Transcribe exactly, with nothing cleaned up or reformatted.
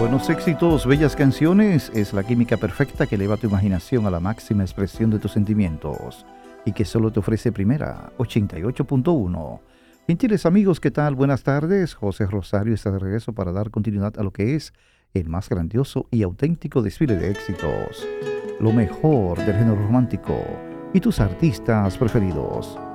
Buenos éxitos, bellas canciones es la química perfecta que eleva tu imaginación a la máxima expresión de tus sentimientos y que solo te ofrece Primera ochenta y ocho punto uno. Gentiles amigos, ¿qué tal? Buenas tardes. José Rosario está de regreso para dar continuidad a lo que es el más grandioso y auténtico desfile de éxitos, lo mejor del género romántico y tus artistas preferidos.